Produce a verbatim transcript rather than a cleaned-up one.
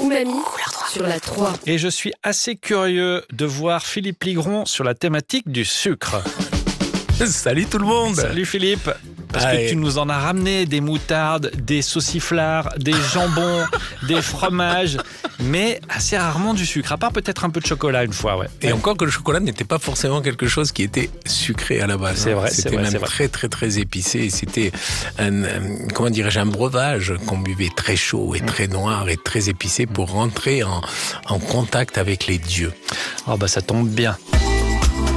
Umami sur la trois. Et je suis assez curieux de voir Philippe Ligron sur la thématique du sucre. Salut tout le monde. Salut Philippe. Parce Allez. que tu nous en as ramené des moutardes, des sauciflards, des jambons, des fromages, mais assez rarement du sucre, à part peut-être un peu de chocolat une fois. Ouais. Et encore que le chocolat n'était pas forcément quelque chose qui était sucré à la base. C'est vrai, c'est C'était vrai, même c'est vrai. très très très épicé. Et c'était un, un- comment dirais-je, un breuvage qu'on buvait très chaud et très noir et très épicé pour rentrer en, en contact avec les dieux. Oh bah ça tombe bien.